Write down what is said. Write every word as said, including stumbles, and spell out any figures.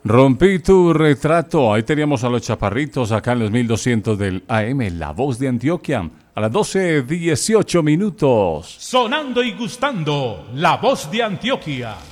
Rompí tu retrato. Ahí teníamos a los chaparritos acá en los mil doscientos del A M, La Voz de Antioquia. A las doce dieciocho minutos. Sonando y gustando, La Voz de Antioquia.